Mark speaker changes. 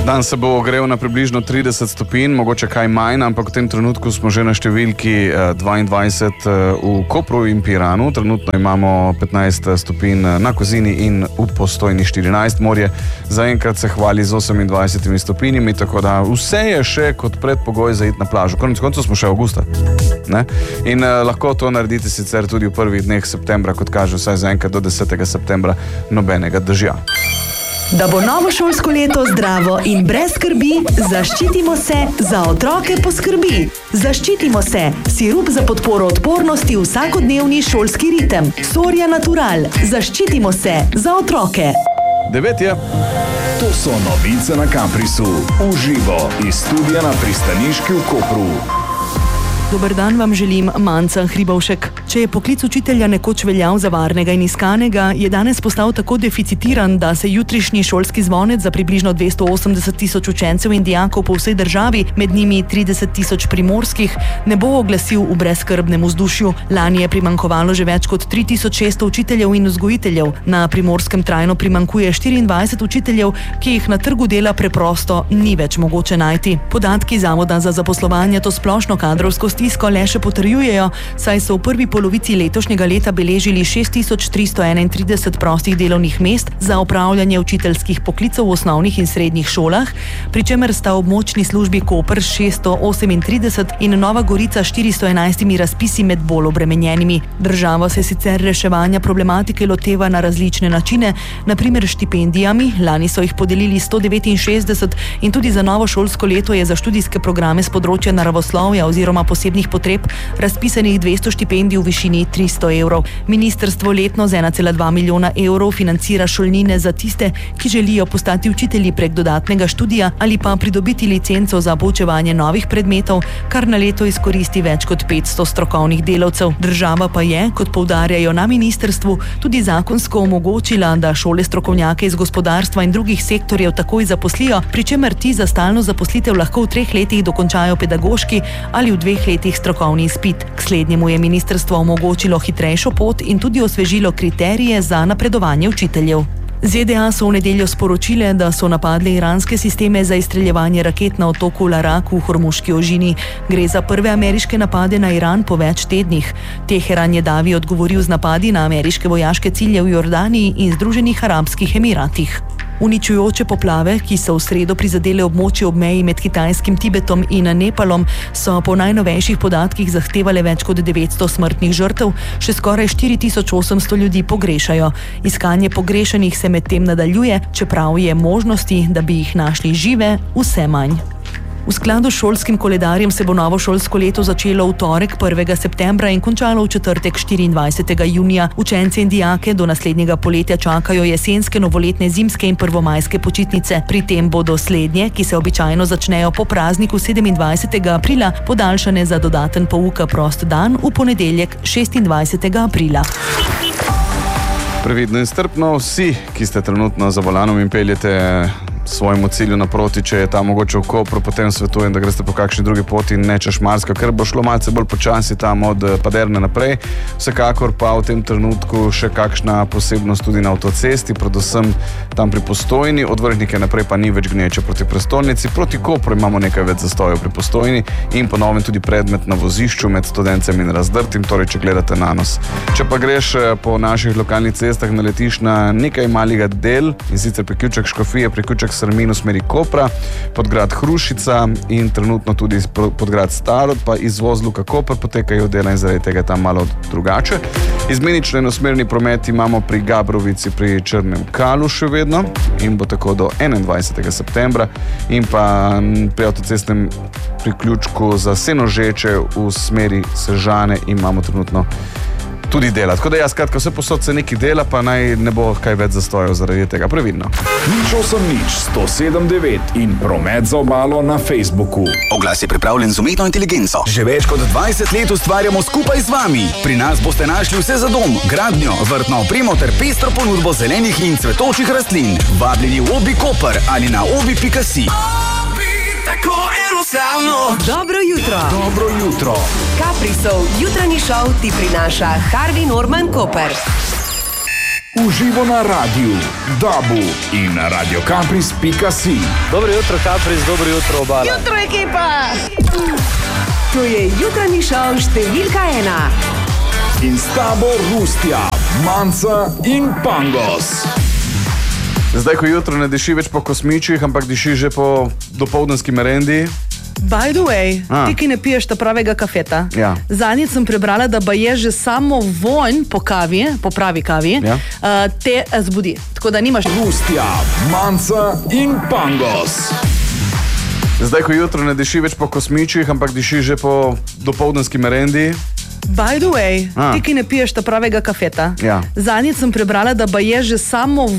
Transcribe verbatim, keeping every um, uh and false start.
Speaker 1: Dan se bo ogrel na približno trideset stopinj, mogoče kaj manj, ampak v tem trenutku smo že na številki dvaindvajset v Kopru in Piranu. Trenutno imamo petnajst stopinj na Kozini in v Postojni štirinajst. Morje zaenkrat se hvali z osemindvajsetimi stopinjami, tako da vse je še kot predpogoj za iti na plažo. Konec koncev smo še avgusta. Ne? In uh, lahko to naredite sicer tudi v prvih dneh septembra, kot kaže vsaj zaenkrat do desetega septembra nobenega dežja.
Speaker 2: Da bo novo šolsko leto zdravo in brez skrbi, zaščitimo se, za otroke poskrbi. Zaščitimo se, sirup za podporo odpornosti v vsakodnevni šolski ritem. Soria Natural, zaščitimo se, za otroke.
Speaker 1: Devet je.
Speaker 3: To so novice na Caprisu. Uživo iz studia na Pristaniški v Kopru.
Speaker 2: Dober dan vam želim, Manca Hribovšek. Če je poklic učitelja nekoč veljal za varnega in iskanega, je danes postal tako deficitiran, da se jutrišnji šolski zvonec za približno dvesto osemdeset tisoč učencev in dijakov po vsej državi, med njimi trideset tisoč primorskih, ne bo oglasil v brezskrbnem vzdušju. Lani je primankovalo že več kot tri tisoč šeststo učiteljev in vzgojiteljev. Na Primorskem trajno primankuje štiriindvajset učiteljev, ki jih na trgu dela preprosto ni več mogoče najti. Podatki Zavoda za zaposlovanje to splošno kadrovsko stisko le še potrjujejo, saj so v prvi polovici letošnjega leta beležili šest tisoč tristo enaintrideset prostih delovnih mest za opravljanje učiteljskih poklicev v osnovnih in srednjih šolah, pri čemer sta območni službi Koper šeststo osemintrideset in Nova Gorica štiristo enajst razpisi med bolj obremenjenimi. Država se sicer reševanja problematike loteva na različne načine, na primer štipendijami, lani so jih podelili sto devetinšestdeset in tudi za novo šolsko leto je za študijske programe z področja naravoslovja oziroma posebnih potreb razpisanih dvesto štipendij v višini tristo evrov. Ministrstvo letno z ena cela dva milijona evrov financira šolnine za tiste, ki želijo postati učitelji prek dodatnega študija ali pa pridobiti licenco za poučevanje novih predmetov, kar na leto izkoristi več kot petsto strokovnih delavcev. Država pa je, kot poudarjajo na ministrstvu, tudi zakonsko omogočila, da šole strokovnjake iz gospodarstva in drugih sektorjev takoj zaposlijo, pri čemer ti za stalno zaposlitev lahko v treh letih dokončajo pedagoški ali v dveh letih strokovni izpit. K slednjemu je ministrstvo omogočilo hitrejšo pot in tudi osvežilo kriterije za napredovanje učiteljev. Z D A so v nedeljo sporočile, da so napadli iranske sisteme za izstreljevanje raket na otoku Larak v Hormuški ožini. Gre za prve ameriške napade na Iran po več tednih. Teheran je davi odgovoril z napadi na ameriške vojaške cilje v Jordaniji in Združenih arabskih emiratih. Uničujoče poplave, ki so v sredo prizadele območje ob meji med kitajskim Tibetom in Nepalom, so po najnovejših podatkih zahtevale več kot devetsto smrtnih žrtev, še skoraj štiri tisoč osemsto ljudi pogrešajo. Iskanje pogrešanih se medtem nadaljuje, čeprav je možnosti, da bi jih našli žive, vse manj. V skladu s šolskim koledarjem se bo novo šolsko leto začelo v torek prvega septembra in končalo v četrtek štiriindvajsetega junija. Učence in dijake do naslednjega poletja čakajo jesenske, novoletne, zimske in prvomajske počitnice. Pri tem bodo slednje, ki se običajno začnejo po prazniku sedemindvajsetega aprila, podaljšane za dodaten pouk prost dan v ponedeljek šestindvajsetega aprila.
Speaker 1: Previdno in strpno vsi, ki ste trenutno za volanom in peljete svojemu cilju naproti, če je ta mogoče v Kopru, potem svetujem, da greste po kakšni drugi poti in ne čez Šmarska, ker bo šlo malce bolj počasi tam od Paderne naprej. Vsekakor pa v tem trenutku še kakšna posebnost tudi na avtocesti, predvsem tam pri Postojni, od Vrhnike naprej pa ni več gneče proti prestolnici. Proti Kopru imamo nekaj več zastojev pri Postojni in ponovno tudi predmet na vozišču med Studencem in Razdrtim, torej če gledate na nos. Če pa greš po naših lokalnih cestah, naletiš na nekaj malega del, in sicer priključek Škofije, priključek Srmin v smeri Kopra, podgrad Hrušica in trenutno tudi podgrad Starod, pa izvoz Luka Koper potekajo dela in zaradi tega tam malo drugače. Izmenično enosmerni promet imamo pri Gabrovici pri Črnem Kalu še vedno in bo tako do enaindvajsetega septembra in pa pri avtocestnem priključku za Senožeče v smeri Sežane imamo trenutno tudi dela. Tako da jaz, skratka, vse posod se nekaj dela, pa naj ne bo kaj več zastojev zaradi tega. Previdno.
Speaker 3: Nič osem nič, sto sedem devet in promet za obalo na Facebooku.
Speaker 4: Oglas je pripravljen z umetno inteligenco. Že več kot dvajset let ustvarjamo skupaj z vami. Pri nas boste našli vse za dom, gradnjo, vrtno opremo ter pestro ponudbo zelenih in cvetočih rastlin. Vabljeni v Obi Koper ali na obi pika si.
Speaker 5: Tako enostavno.
Speaker 2: Dobro jutro.
Speaker 3: Dobro jutro.
Speaker 6: Caprisov jutranji šov ti prinaša Harvey Norman Koper.
Speaker 3: Uživo na radiju, Dabu in na radio campris pika si.
Speaker 6: Dobro jutro, Capris, dobro jutro, Obala.
Speaker 2: Jutro, ekipa!
Speaker 7: To je jutranji šov številka ena.
Speaker 3: In s tabo Rustja, Manca in Pangos.
Speaker 1: Zdaj, ko jutro ne diši več po kosmičih, ampak diši že po dopoldanski merendi.
Speaker 2: By the way,
Speaker 1: A.
Speaker 2: ti, ki ne piješ ta pravega kafeta.
Speaker 1: Ja.
Speaker 2: Zadnjič sem prebrala, da ba je že samo vonj po kavi, po pravi kavi,
Speaker 1: Ja.
Speaker 2: uh, te eh, zbudi. Tako da nimaš.
Speaker 3: Rustja, Manca in Pangos.
Speaker 1: Zdaj, ko jutro ne diši več po kosmičih, ampak diši že po dopoldanski merendi.
Speaker 2: By the way,
Speaker 1: A.
Speaker 2: ti, ki ne piješ ta pravega kafeta.
Speaker 1: Ja.
Speaker 2: Zadnjič sem prebrala, da ba je že samo